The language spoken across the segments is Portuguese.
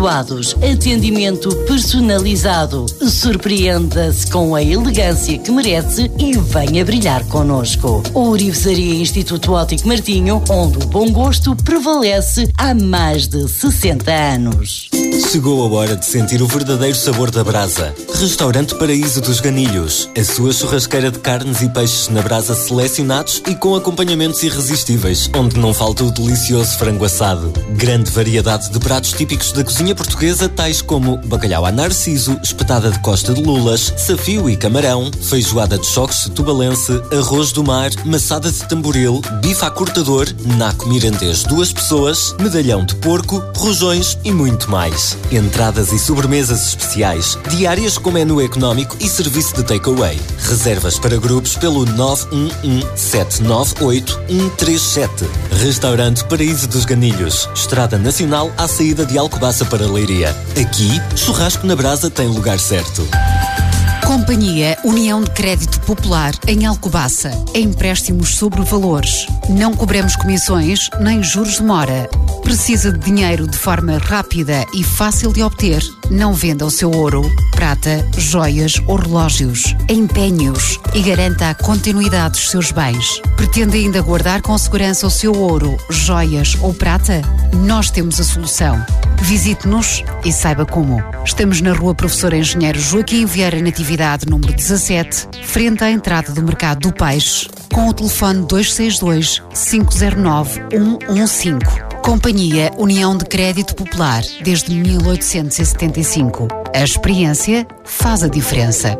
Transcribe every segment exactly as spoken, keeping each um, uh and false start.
habituados. Atendimento personalizado. Surpreenda-se com a elegância que merece e venha brilhar connosco. Ourivesaria Instituto Óptico Martinho, onde o bom gosto prevalece há mais de sessenta anos. Chegou a hora de sentir o verdadeiro sabor da brasa. Restaurante Paraíso dos Ganilhos. A sua churrasqueira de carnes e peixes na brasa selecionados e com acompanhamentos irresistíveis, onde não falta o delicioso frango assado. Grande variedade de pratos típicos da cozinha portuguesa, tais como bacalhau à narciso, espetada de costa de lulas, safio e camarão, feijoada de choques de tubalense, arroz do mar, maçada de tamboril, bife à cortador, naco mirandês duas pessoas, medalhão de porco, rojões e muito mais. Entradas e sobremesas especiais, diárias com menu económico e serviço de takeaway. Reservas para grupos pelo nove um um sete nove oito um três sete. Restaurante Paraíso dos Ganilhos. Estrada Nacional à saída de Alcobaça para Leiria. Aqui, churrasco na brasa tem lugar certo. Companhia União de Crédito Popular em Alcobaça. Empréstimos sobre valores. Não cobramos comissões nem juros de mora. Precisa de dinheiro de forma rápida e fácil de obter? Não venda o seu ouro, prata, joias ou relógios. Empenhe-os e garanta a continuidade dos seus bens. Pretende ainda guardar com segurança o seu ouro, joias ou prata? Nós temos a solução. Visite-nos e saiba como. Estamos na Rua Professor Engenheiro Joaquim Vieira Natividade, número dezassete, frente à entrada do Mercado do Peixe, com o telefone dois seis dois, cinco zero nove, um um cinco. Companhia União de Crédito Popular, desde mil oitocentos e setenta e cinco. A experiência faz a diferença.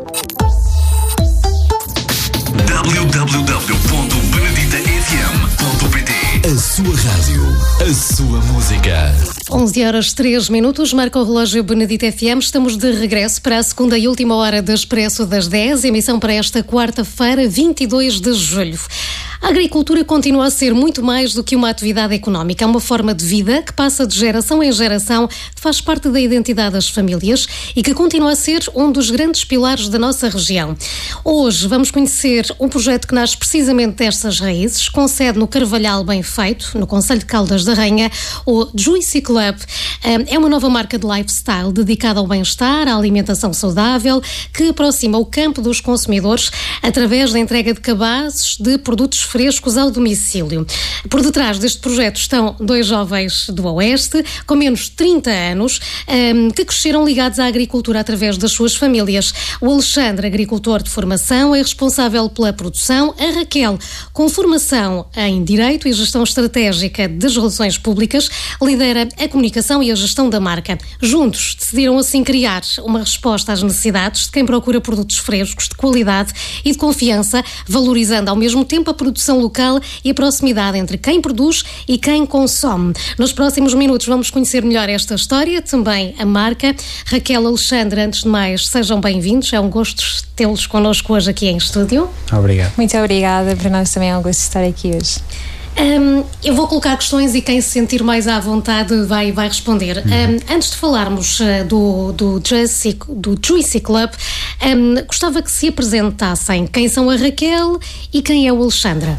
w w w ponto benedita f m ponto p t. A sua rádio, a sua música. onze horas três minutos, marca o relógio Benedita F M. Estamos de regresso para a segunda e última hora do Expresso das dez, emissão para esta quarta-feira, vinte e dois de julho. A agricultura continua a ser muito mais do que uma atividade económica. É uma forma de vida que passa de geração em geração, que faz parte da identidade das famílias e que continua a ser um dos grandes pilares da nossa região. Hoje vamos conhecer um projeto que nasce precisamente destas raízes, com sede no Carvalhal Bem Feito, no concelho de Caldas da Rainha, o Juicy Club. É uma nova marca de lifestyle dedicada ao bem-estar, à alimentação saudável, que aproxima o campo dos consumidores através da entrega de cabazes de produtos frescos ao domicílio. Por detrás deste projeto estão dois jovens do Oeste, com menos de trinta anos, um, que cresceram ligados à agricultura através das suas famílias. O Alexandre, agricultor de formação, é responsável pela produção. A Raquel, com formação em Direito e Gestão Estratégica das Relações Públicas, lidera a comunicação e a gestão da marca. Juntos, decidiram assim criar uma resposta às necessidades de quem procura produtos frescos, de qualidade e de confiança, valorizando ao mesmo tempo a produção local e a proximidade entre quem produz e quem consome. Nos próximos minutos vamos conhecer melhor esta história, também a marca. Raquel, Alexandre, antes de mais, sejam bem-vindos. É um gosto tê-los connosco hoje aqui em estúdio. Obrigado. Muito obrigada, para nós também é um gosto estar aqui hoje. Um, eu vou colocar questões e quem se sentir mais à vontade vai, vai responder. Uhum. Um, antes de falarmos uh, do, do, Juicy, do Juicy Club, um, gostava que se apresentassem quem são a Raquel e quem é o Alexandre.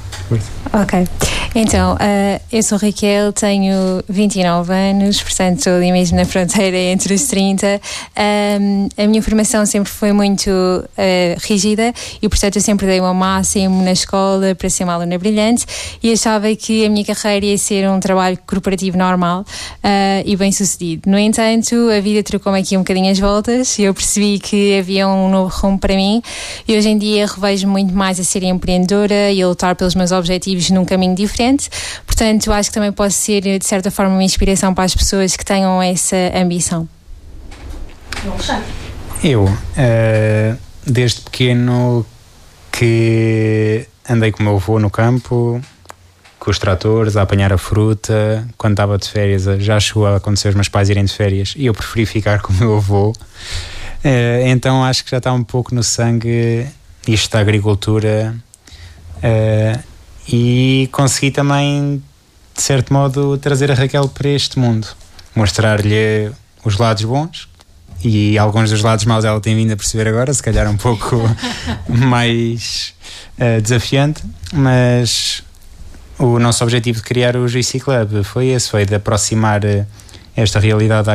Ok, então, uh, eu sou Raquel, tenho vinte e nove anos, portanto estou ali mesmo na fronteira entre os trinta. Um, a minha formação sempre foi muito uh, rígida e, portanto, eu sempre dei o máximo na escola para ser uma aluna brilhante e achava que a minha carreira ia ser um trabalho corporativo normal uh, e bem sucedido. No entanto, a vida trocou-me aqui um bocadinho as voltas e eu percebi que havia um novo rumo para mim e hoje em dia revejo muito mais a ser empreendedora e a lutar pelos meus objetivos num caminho diferente, portanto acho que também posso ser de certa forma uma inspiração para as pessoas que tenham essa ambição. Eu, uh, desde pequeno que andei com o meu avô no campo, com os tratores, a apanhar a fruta. Quando estava de férias, já chegou a acontecer os meus pais irem de férias e eu preferi ficar com o meu avô. Uh, então acho que já está um pouco no sangue isto da agricultura. Uh, E consegui também, de certo modo, trazer a Raquel para este mundo. Mostrar-lhe os lados bons e alguns dos lados maus ela tem vindo a perceber agora, se calhar um pouco mais uh, desafiante. Mas o nosso objetivo de criar o Juicy Club foi esse, foi de aproximar esta realidade da